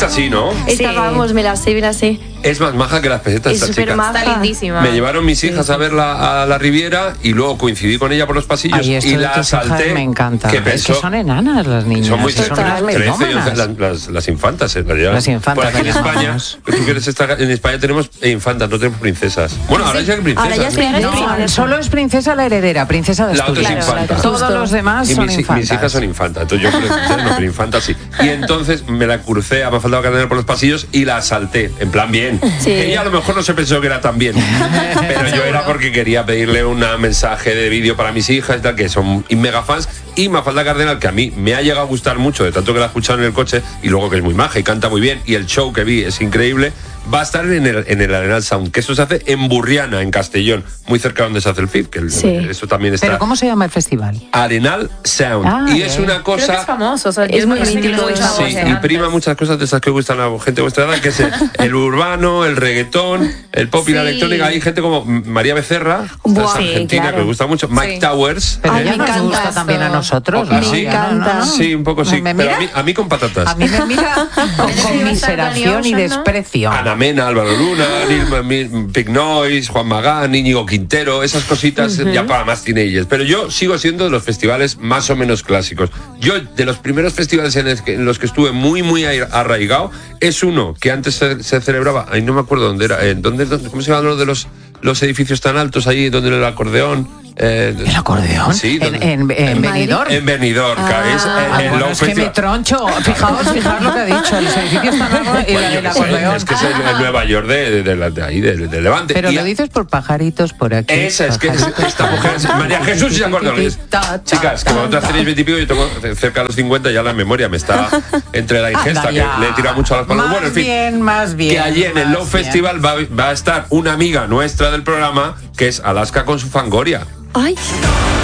así, ¿no? Estábamos, me la sé. Es más maja que las pesetas esta chica. Está lindísima. Me llevaron mis hijas a verla a la Riviera y luego coincidí con ella por los pasillos y la asalté. Me encanta. Es que son enanas las niñas. Son muy son unas 13 melómanas. las infantas, en realidad. Las infantas. Por aquí en España, tú quieres estar, en España tenemos infantas, no tenemos princesas. Bueno, ahora ya hay princesas. Ahora ya es princesa. No, solo es princesa la heredera, princesa de La otra Asturias. es infanta. Todos los demás Y son mis infantas. hijas son infantas, entonces yo princesa no, pero infanta sí. Y entonces me la crucé a Mafalda Cardenal por los pasillos y la asalté, en plan bien. Sí. Ella a lo mejor no se pensó que era tan bien, pero yo era porque quería pedirle un mensaje de vídeo para mis hijas y tal, que son mega fans. Y Mafalda Cardenal, que a mí me ha llegado a gustar mucho, de tanto que la he escuchado en el coche, y luego que es muy maja y canta muy bien, y el show que vi es increíble, va a estar en el Arenal Sound, que eso se hace en Burriana, en Castellón, muy cerca de donde se hace el FIP, que eso también está. ¿Pero cómo se llama el festival? Arenal Sound. Y es una cosa... Creo que es famoso, o sea, es muy mítico. Sí, y prima muchas cosas de esas que gustan a la gente de vuestra edad, que es el urbano, el reggaetón, el pop y la electrónica. Hay gente como María Becerra, Buah, es argentina, claro. que me gusta mucho, Mike Towers. Pero Ay, ya me nos encanta gusta esto. también a nosotros. ¿Ah, ¿no? sí? Me encanta. ¿No? Sí, un poco sí, ¿Me pero mira? a mí con patatas. A mí me mira con conmiseración y desprecio. Ana Mena, Álvaro Luna, Big Noise, Juan Magán, Íñigo Quintero, esas cositas ya para más teenagers. Pero yo sigo siendo de los festivales más o menos clásicos. Yo, de los primeros festivales en los que estuve muy arraigado, es uno que antes se celebraba, ahí no me acuerdo dónde era, ¿cómo se llama lo de los edificios tan altos ahí, donde el acordeón? ¿El acordeón? Sí. En Benidorm. En Benidorm, que es el Low es que me Festival. troncho. Fijaos lo que ha dicho. Los edificios están largos y la del acordeón. Es que es el Nueva York de ahí, del Levante. Pero Y lo dices por pajaritos por aquí. esa es que esta mujer, María Jesús y acordeón. Chicas, que vosotras tenéis 20 y pico, yo tengo cerca de los 50, ya la memoria me está entre la ingesta, que le he tirado mucho a las palabras. Bueno, en fin, más bien. que allí en el Low Festival va a estar una amiga nuestra del programa, que es Alaska con su Fangoria. Ay.